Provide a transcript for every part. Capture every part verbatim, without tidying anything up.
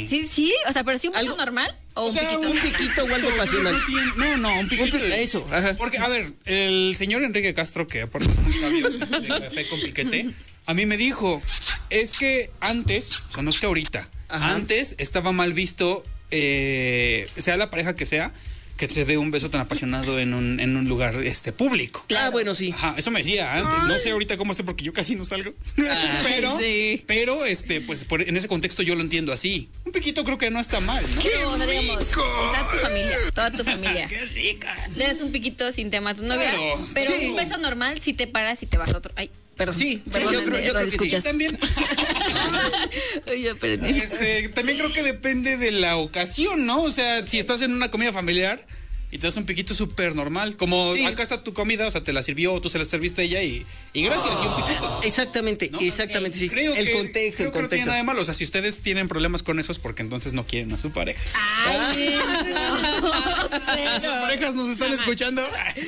Sí, sí, o sea, pero sí un pico normal o, o un sea, piquito. Un piquito o algo pasional. No, no, un piquito. Un pi- eso, ajá. Porque, a ver, el señor Enrique Castro, que aparte es muy sabio, de Café con Piquete, a mí me dijo, es que antes, o sea, no es que ahorita, ajá, antes estaba mal visto, eh, sea la pareja que sea, que se dé un beso tan apasionado en un, en un lugar este público. Claro. Ah, bueno, sí. Ajá, eso me decía antes. Ay. No sé ahorita cómo esté porque yo casi no salgo. Ay, pero, sí. pero, este, pues por, en ese contexto yo lo entiendo así. Un piquito creo que no está mal, ¿no? ¡Qué no, o sea, digamos, está tu familia, toda tu familia. ¡Qué rica! Le das un piquito sin tema a tu novia, claro, pero sí. Un beso normal si te paras y te vas a otro. Ay. Perdón. Sí, perdón, sí, yo creo, yo creo que sí. También. Oye, este, también creo que depende de la ocasión, ¿no? O sea, si estás en una comida familiar y te das un piquito súper normal, como sí. Acá está tu comida, o sea, te la sirvió o tú se la serviste a ella y, y gracias, oh. y un piquito. Exactamente, ¿no? Exactamente, okay. Sí. Creo el que, contexto, creo el que contexto. No tiene nada de malo, o sea, si ustedes tienen problemas con eso es porque entonces no quieren a su pareja. Ay, no, ¿sus parejas nos están Jamás. escuchando?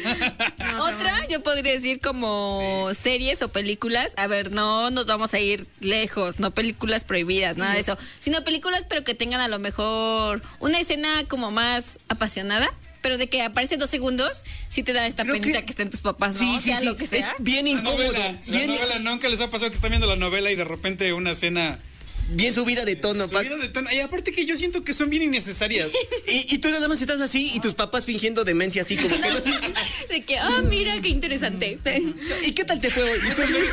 No, Otra, yo podría decir como sí. series o películas. A ver, no nos vamos a ir lejos, no películas prohibidas, nada sí. de eso, sino películas pero que tengan a lo mejor una escena como más apasionada. Pero de que aparece dos segundos, sí te da esta Creo penita que... que estén tus papás, ¿no? Sí, o sea, sí, lo que sea. Es bien incómodo. La novela, bien... la novela, nunca les ha pasado que están viendo la novela y de repente una escena... Bien subida de tono. Subida de tono. Y aparte que yo siento que son bien innecesarias. y, y tú nada más estás así y tus papás fingiendo demencia así como que... de que, ah, oh, mira, qué interesante. ¿Y qué tal te fue hoy?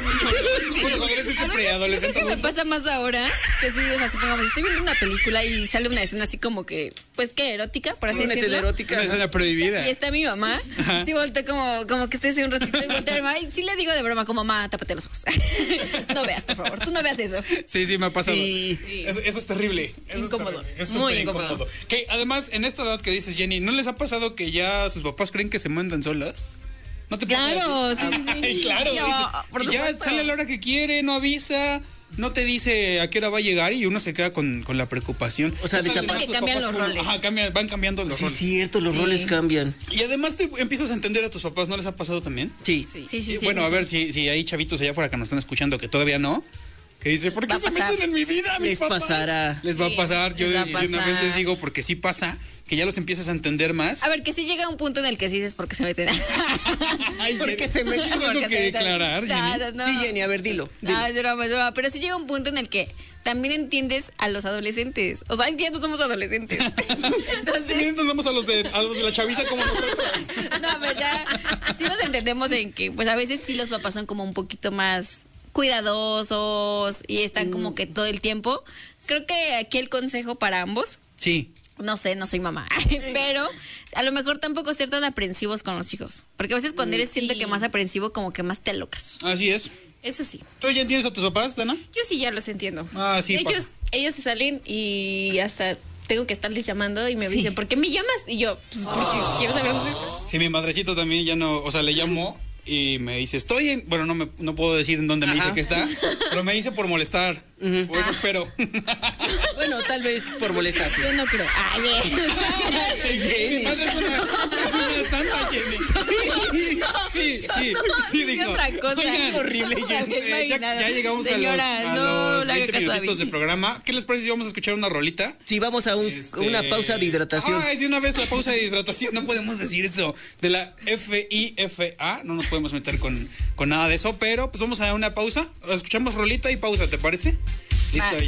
Sí, cuando eres este preadolescente. Creo que me pasa más ahora que sí, o sea, supongamos, estoy viendo una película y sale una escena así como que, pues, ¿qué? Erótica, por así una decirlo. Una escena erótica. Una escena prohibida. Y está mi mamá. Ajá. Sí, volteé como, como que esté así un ratito y volteé a mi mamá. Y sí le digo de broma, como, mamá, tápate los ojos. No veas, por favor, tú no veas eso. Sí, sí, me ha pasado. Sí. Sí. Eso, eso es terrible. Eso incómodo. Es, terrible. Es muy incómodo. incómodo. Que además, en esta edad que dices, Jenny, ¿no les ha pasado que ya sus papás creen que se mandan solas? ¿No te pasa Claro, eso? sí, sí, sí. Ay, claro, Yo, dice, y ya sale a la hora que quiere, no avisa, no te dice a qué hora va a llegar y uno se queda con, con la preocupación. O sea, desaparecen. Que cambian los roles. Ajá, cambian, van cambiando los sí, roles. Sí, cierto, los sí. roles cambian. Y además te empiezas a entender a tus papás, ¿no les ha pasado también? Sí. Sí, sí, sí. Y, bueno, sí, a ver sí. si, si hay chavitos allá afuera que nos están escuchando que todavía no. Que dice, ¿por qué se meten en mi vida, mis les papás? Pasará. Les va sí, a pasar. Yo, a yo pasar. una vez les digo, porque sí pasa, que ya los empiezas a entender más. A ver, que sí llega un punto en el que sí dices por qué se meten. Ay, ¿por qué se meten? Eso es lo que declarar, Jenny. No, no. Sí, Jenny, a ver, dilo. dilo. No, es broma, es broma. Pero sí llega un punto en el que también entiendes a los adolescentes. O sea, es que ya no somos adolescentes. Entonces... También entendemos a los de, a los de la chaviza como nosotros. No, pero ya sí nos entendemos en que, pues a veces sí los papás son como un poquito más cuidadosos y están como que todo el tiempo. Creo que aquí el consejo para ambos. Sí. No sé, no soy mamá, pero a lo mejor tampoco ser tan aprensivos con los hijos. Porque a veces cuando eres, sí. siento que más aprensivo, como que más te alocas. Así es. Eso sí. ¿Tú ya entiendes a tus papás, Dana? Yo sí ya los entiendo. Ah, sí. Ellos, pasa. ellos se salen y hasta tengo que estarles llamando y me sí. dicen, ¿por qué me llamas? Y yo, pues porque oh. quiero saber dónde estás. Sí, mi madrecito también ya no, o sea, le llamo y me dice, estoy en, bueno, no me no puedo decir en dónde Ajá. me dice que está, pero me dice por molestar. Uh-huh. Por eso ah. espero. Bueno, tal vez por molestar. Sí. Yo no creo. Ay, Jenny. Mi madre es una, es una santa, Jenny. Sí, sí, sí, no, sí, dijo. Otra cosa. Oigan, horrible, Jenny. Eh, ya, ya llegamos Señora, a los, no, a los veinte minutitos de programa. ¿Qué les parece si vamos a escuchar una rolita? Sí, vamos a un, este... una pausa de hidratación. Ay, de una vez la pausa de hidratación. No podemos decir eso. De la F I F A. No nos podemos meter con, con nada de eso. Pero pues vamos a dar una pausa. Escuchamos rolita y pausa, ¿te parece? Listo. Ah.